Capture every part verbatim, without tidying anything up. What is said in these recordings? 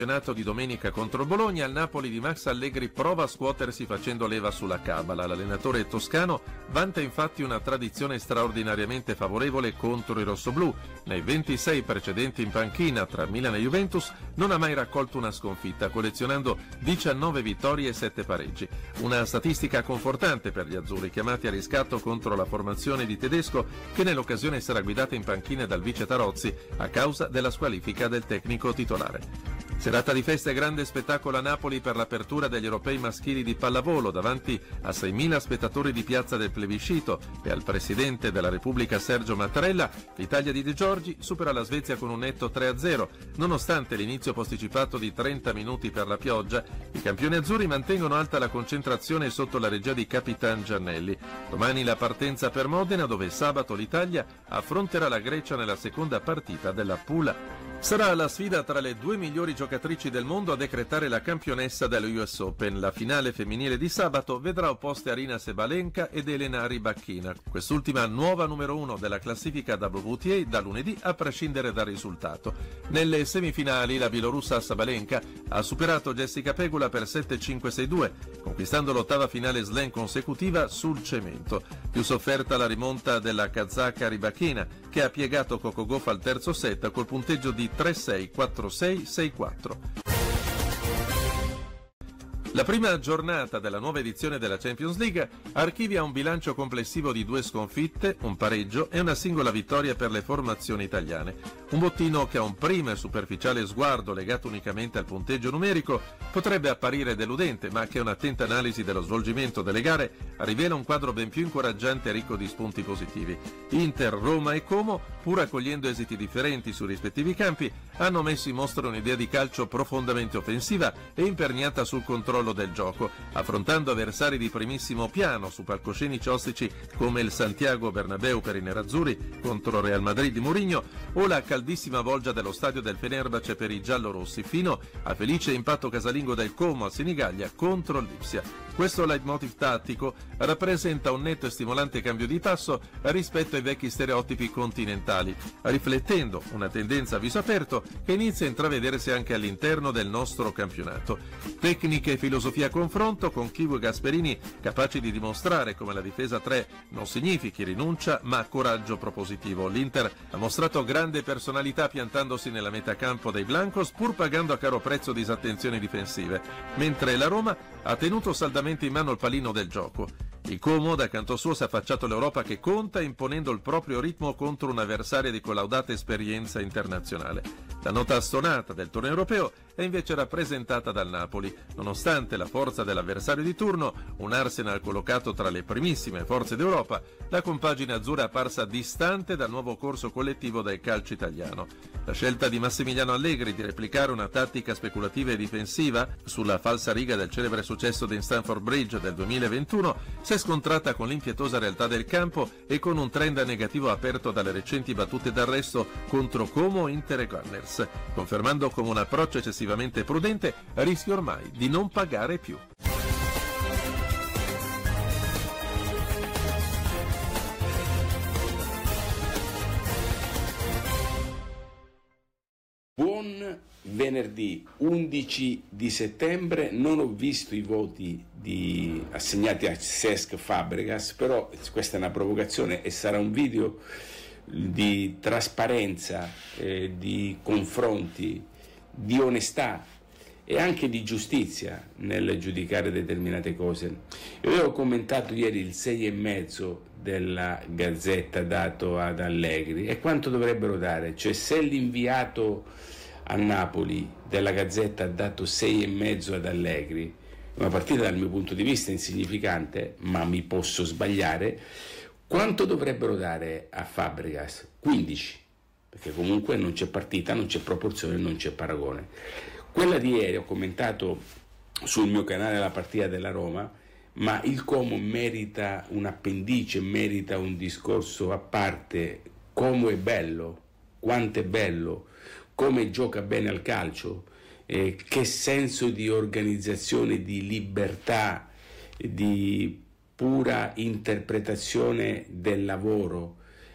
campionato di domenica contro il Bologna, il Napoli di Max Allegri prova a scuotersi facendo leva sulla cabala. L'allenatore toscano vanta infatti una tradizione straordinariamente favorevole contro i rossoblù. Nei ventisei precedenti in panchina tra Milan e Juventus non ha mai raccolto una sconfitta, collezionando diciannove vittorie e sette pareggi. Una statistica confortante per gli azzurri, chiamati a riscatto contro la formazione di Tedesco, che nell'occasione sarà guidata in panchina dal vice Tarozzi a causa della squalifica del tecnico titolare. Serata di festa e grande spettacolo a Napoli per l'apertura degli europei maschili di pallavolo davanti a seimila spettatori di piazza del Plebiscito e al presidente della Repubblica Sergio Mattarella. L'Italia di De Giorgi supera la Svezia con un netto tre a zero. Nonostante l'inizio posticipato di trenta minuti per la pioggia, i campioni azzurri mantengono alta la concentrazione sotto la regia di Capitan Giannelli. Domani la partenza per Modena, dove sabato l'Italia affronterà la Grecia nella seconda partita della Pula. Sarà la sfida tra le due migliori giocatrici del mondo a decretare la campionessa dello U S Open. La finale femminile di sabato vedrà opposte Aryna Sabalenka ed Elena Rybakina, quest'ultima nuova numero uno della classifica W T A da lunedì a prescindere dal risultato. Nelle semifinali la bielorussa Sabalenka ha superato Jessica Pegula per sette cinque sei due, conquistando l'ottava finale slam consecutiva sul cemento. Più sofferta la rimonta della kazaka Rybakina, che ha piegato Coco Gauff al terzo set col punteggio di tre sei, quattro sei, sei quattro. La prima giornata della nuova edizione della Champions League archivia un bilancio complessivo di due sconfitte, un pareggio e una singola vittoria per le formazioni italiane. Un bottino che a un primo e superficiale sguardo legato unicamente al punteggio numerico potrebbe apparire deludente, ma che un'attenta analisi dello svolgimento delle gare rivela un quadro ben più incoraggiante e ricco di spunti positivi. Inter, Roma e Como, pur accogliendo esiti differenti sui rispettivi campi, hanno messo in mostra un'idea di calcio profondamente offensiva e imperniata sul controllo del gioco, affrontando avversari di primissimo piano su palcoscenici ostici come il Santiago Bernabéu per i nerazzurri contro Real Madrid di Mourinho o la caldissima volgia dello stadio del Fenerbahce per i giallorossi, fino al felice impatto casalingo del Como a Senigallia contro l'Ipsia. Questo leitmotiv tattico rappresenta un netto e stimolante cambio di passo rispetto ai vecchi stereotipi continentali, riflettendo una tendenza a viso aperto che inizia a intravedersi anche all'interno del nostro campionato. Tecniche e filosofia a confronto con Chivu e Gasperini, capaci di dimostrare come la difesa tre non significhi rinuncia ma coraggio propositivo. L'Inter ha mostrato grande personalità piantandosi nella metà campo dei Blancos pur pagando a caro prezzo disattenzioni difensive, mentre la Roma ha tenuto saldamente in mano il pallino del gioco. Il Como, da canto suo, si è affacciato all'Europa che conta, imponendo il proprio ritmo contro un avversario di collaudata esperienza internazionale. La nota stonata del torneo europeo è invece rappresentata dal Napoli. Nonostante la forza dell'avversario di turno, un Arsenal collocato tra le primissime forze d'Europa, la compagine azzurra è apparsa distante dal nuovo corso collettivo del calcio italiano. La scelta di Massimiliano Allegri di replicare una tattica speculativa e difensiva sulla falsa riga del celebre successo di Stamford Bridge del duemilaventuno si è scontrata con l'impietosa realtà del campo e con un trend negativo aperto dalle recenti battute d'arresto contro Como, Inter e Gunners. Confermando come un approccio eccessivamente prudente, rischia ormai di non pagare più. Buon venerdì undici di settembre, non ho visto i voti di, assegnati a Cesc Fabregas, però questa è una provocazione e sarà un video di trasparenza, eh, di confronti, di onestà e anche di giustizia nel giudicare determinate cose. Io avevo commentato ieri il sei e mezzo della Gazzetta dato ad Allegri e quanto dovrebbero dare, cioè se l'inviato a Napoli della Gazzetta ha dato sei e mezzo ad Allegri, una partita dal mio punto di vista insignificante, ma mi posso sbagliare, quanto dovrebbero dare a Fabregas? quindici, perché comunque non c'è partita, non c'è proporzione, non c'è paragone. Quella di ieri ho commentato sul mio canale la partita della Roma, ma il Como merita un appendice, merita un discorso a parte. Como è bello, quanto è bello, come gioca bene al calcio, eh, che senso di organizzazione, di libertà, di pura interpretazione del lavoro,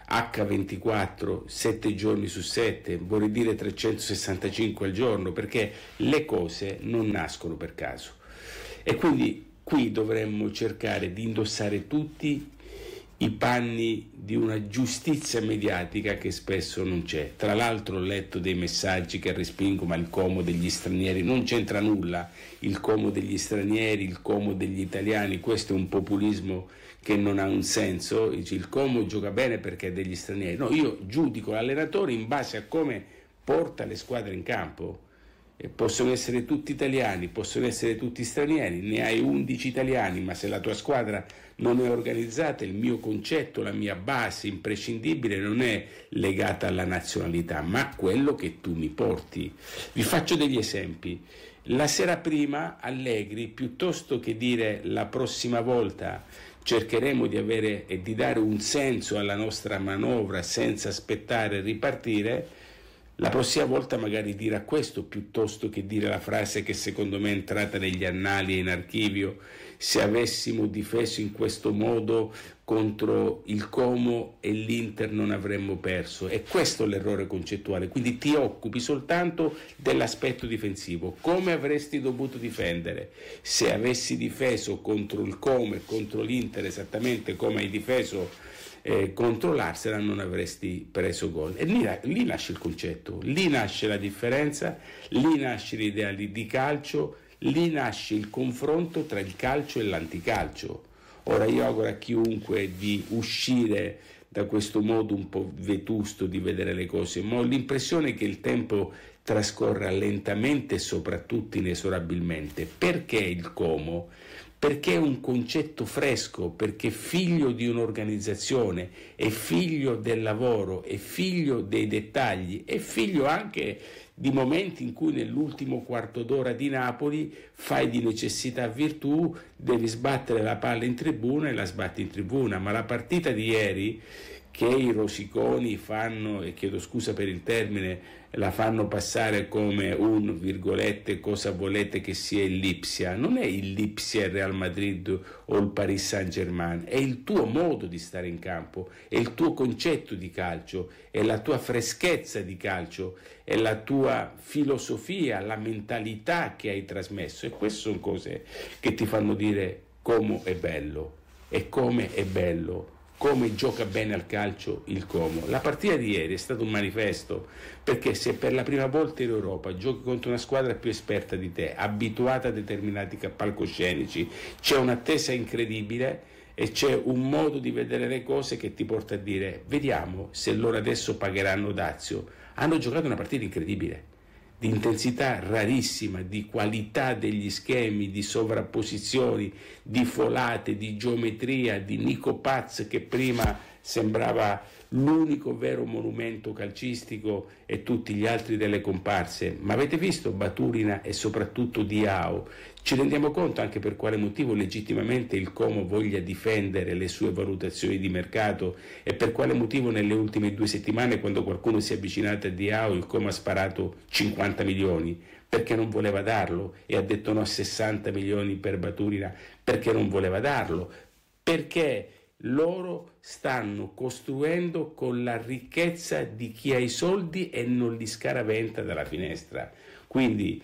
acca ventiquattro, sette giorni su sette, vorrei dire trecentosessantacinque al giorno, perché le cose non nascono per caso. E quindi qui dovremmo cercare di indossare tutti i panni di una giustizia mediatica che spesso non c'è. Tra l'altro ho letto dei messaggi che respingo, ma il Como degli stranieri non c'entra nulla, il Como degli stranieri, il Como degli italiani, questo è un populismo che non ha un senso. Il Como gioca bene perché è degli stranieri. No, io giudico l'allenatore in base a come porta le squadre in campo. E possono essere tutti italiani, possono essere tutti stranieri, ne hai undici italiani, ma se la tua squadra non è organizzata, il mio concetto, la mia base imprescindibile non è legata alla nazionalità, ma a quello che tu mi porti. Vi faccio degli esempi. La sera prima Allegri, piuttosto che dire la prossima volta cercheremo di avere e di dare un senso alla nostra manovra senza aspettare e ripartire, la prossima volta magari dirà questo piuttosto che dire la frase che secondo me è entrata negli annali e in archivio: se avessimo difeso in questo modo contro il Como e l'Inter non avremmo perso. E questo è l'errore concettuale, quindi ti occupi soltanto dell'aspetto difensivo. Come avresti dovuto difendere? Se avessi difeso contro il Como e contro l'Inter esattamente come hai difeso Eh, contro l'Arsenal, non avresti preso gol. E lì, lì nasce il concetto, lì nasce la differenza, lì nasce l'idea di, di calcio, lì nasce il confronto tra il calcio e l'anticalcio. Ora io auguro a chiunque di uscire da questo modo un po' vetusto di vedere le cose, ma ho l'impressione che il tempo trascorra lentamente e soprattutto inesorabilmente. Perché il Como? Perché è un concetto fresco, perché è figlio di un'organizzazione, è figlio del lavoro, è figlio dei dettagli, è figlio anche di momenti in cui nell'ultimo quarto d'ora di Napoli fai di necessità virtù, devi sbattere la palla in tribuna e la sbatti in tribuna. Ma la partita di ieri, che i rosiconi fanno, e chiedo scusa per il termine, la fanno passare come un virgolette cosa volete che sia il Lipsia, non è il Lipsia, il Real Madrid o il Paris Saint-Germain, è il tuo modo di stare in campo, è il tuo concetto di calcio, è la tua freschezza di calcio, è la tua filosofia, la mentalità che hai trasmesso. E queste sono cose che ti fanno dire come è bello e come è bello, come gioca bene al calcio il Como. La partita di ieri è stato un manifesto, perché se per la prima volta in Europa giochi contro una squadra più esperta di te, abituata a determinati palcoscenici, c'è un'attesa incredibile e c'è un modo di vedere le cose che ti porta a dire: vediamo se loro adesso pagheranno dazio. Hanno giocato una partita incredibile, di intensità rarissima, di qualità degli schemi, di sovrapposizioni, di folate, di geometria, di Nico Paz che prima sembrava l'unico vero monumento calcistico e tutti gli altri delle comparse. Ma avete visto Baturina e soprattutto Diao? Ci rendiamo conto anche per quale motivo legittimamente il Como voglia difendere le sue valutazioni di mercato e per quale motivo nelle ultime due settimane, quando qualcuno si è avvicinato a Diao, il Como ha sparato cinquanta milioni perché non voleva darlo, e ha detto no a sessanta milioni per Baturina perché non voleva darlo, perché loro stanno costruendo con la ricchezza di chi ha i soldi e non li scaraventa dalla finestra. Quindi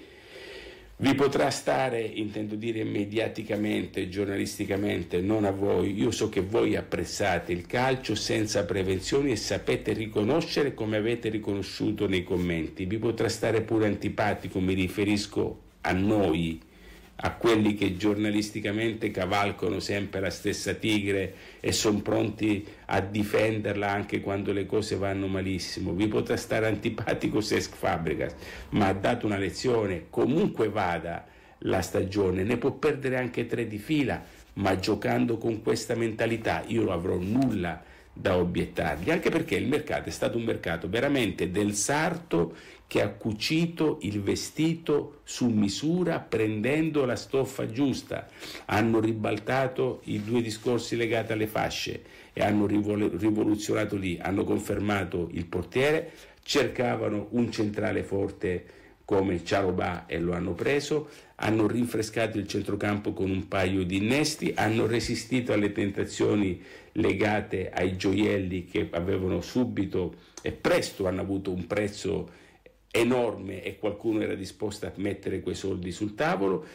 vi potrà stare, intendo dire mediaticamente, giornalisticamente, non a voi. Io so che voi apprezzate il calcio senza prevenzioni e sapete riconoscere come avete riconosciuto nei commenti. Vi potrà stare pure antipatico, mi riferisco a noi, a quelli che giornalisticamente cavalcano sempre la stessa tigre e sono pronti a difenderla anche quando le cose vanno malissimo. Vi potrà stare antipatico Cesc Fabregas, ma ha dato una lezione. Comunque vada la stagione, ne può perdere anche tre di fila, ma giocando con questa mentalità io non avrò nulla da obiettargli, anche perché il mercato è stato un mercato veramente del sarto che ha cucito il vestito su misura prendendo la stoffa giusta. Hanno ribaltato i due discorsi legati alle fasce e hanno rivoluzionato lì, hanno confermato il portiere, cercavano un centrale forte come Ciarobà e lo hanno preso, hanno rinfrescato il centrocampo con un paio di innesti, hanno resistito alle tentazioni legate ai gioielli che avevano subito e presto hanno avuto un prezzo enorme e qualcuno era disposto a mettere quei soldi sul tavolo,